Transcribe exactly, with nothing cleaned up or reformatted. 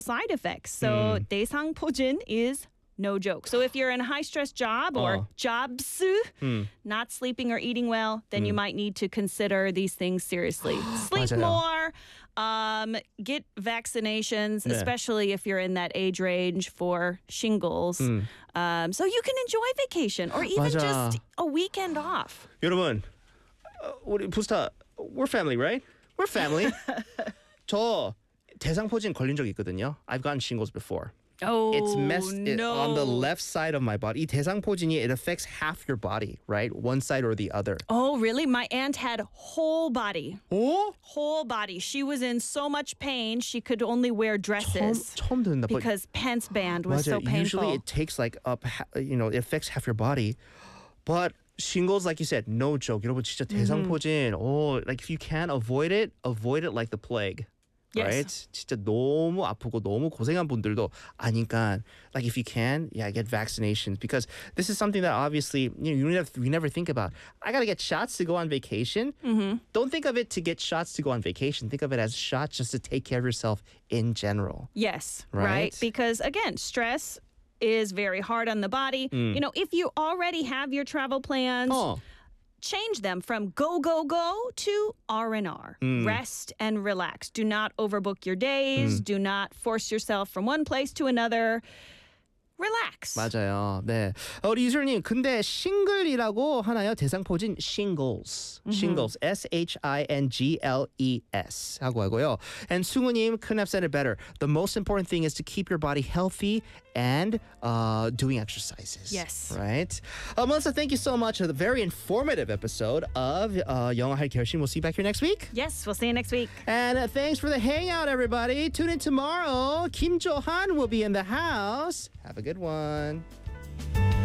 side effects. So Mm. 대상포진 is no joke. So if you're in a high-stress job or Oh. jobs, Mm. not sleeping or eating well, then you might need to consider these things seriously. Sleep 맞아요. more, um, get vaccinations, 네. especially if you're in that age range for shingles. 음. Um, so you can enjoy vacation or even 맞아. just a weekend off. 여러분, 어, 우리 부스타, we're family, right? We're family. 저 대상포진 걸린 적 있거든요. I've gotten shingles before. Oh, It's messed it, no. on the left side of my body. 이 대상포진이, it affects half your body, right? One side or the other. Oh, really? My aunt had whole body. 어? Whole body. She was in so much pain she could only wear 처음, dresses 처음 듣는다. But because pants band was so 맞아. painful. Usually it takes like up, ha- you know, it affects half your body. But shingles, like you said, no joke. 여러분 진짜 대상포진. Oh, like if you can't avoid it, avoid it like the plague. Yes. Right? 진짜 너무 아프고 너무 고생한 분들도 아니까 like if you can, yeah, get vaccinations because this is something that obviously you know, you never you never think about. I gotta get shots to go on vacation. Mm-hmm. Don't think of it to get shots to go on vacation. Think of it as shots just to take care of yourself in general. Yes, Right? right? Because again, stress is very hard on the body. You know, if you already have your travel plans, Oh. change them from go go go to R and R. Rest and relax. Do not overbook your days. Do not force yourself from one place to another. Relax. 맞아요. 네. 어, 우리 유저님, 근데 싱글이라고 하나요? 대상포진 shingles. Shingles. S H I N G L E S 하고 하고요. And 승우님 couldn't have said it better. The most important thing is to keep your body healthy and uh, doing exercises. Yes. Right? Uh, Melissa, thank you so much for the very informative episode of uh, 영어 할 결심. We'll see you back here next week. Yes, we'll see you next week. And uh, thanks for the hangout, everybody. Tune in tomorrow. Kim Jo-han will be in the house. Have a good one.